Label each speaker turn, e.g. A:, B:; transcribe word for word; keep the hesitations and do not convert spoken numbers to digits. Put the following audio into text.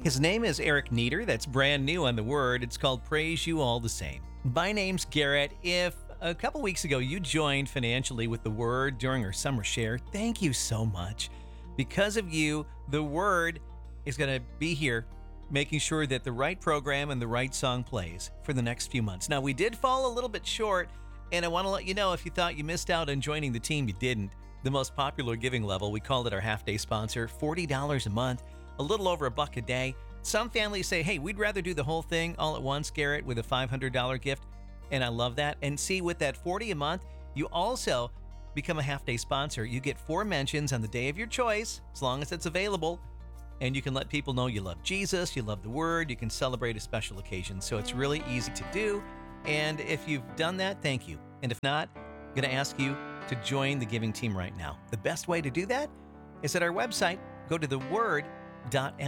A: His name is Eric Nieder. That's brand new on the Word. It's called Praise You All the Same. My name's Garrett. If a couple weeks ago you joined financially with the Word during our summer share, thank you so much. Because of you, the Word is going to be here making sure that the right program and the right song plays for the next few months. Now, we did fall a little bit short, and I want to let you know if you thought you missed out on joining the team, you didn't. The most popular giving level, we called it our half-day sponsor, forty dollars a month, a little over a buck a day. Some families say, hey, we'd rather do the whole thing all at once, Garrett, with a five hundred dollars gift. And I love that. And see, with that forty dollars a month, you also become a half-day sponsor. You get four mentions on the day of your choice, as long as it's available. And you can let people know you love Jesus, you love the Word, you can celebrate a special occasion. So it's really easy to do. And if you've done that, thank you. And if not, I'm going to ask you to join the giving team right now. The best way to do that is at our website. Go to the word dot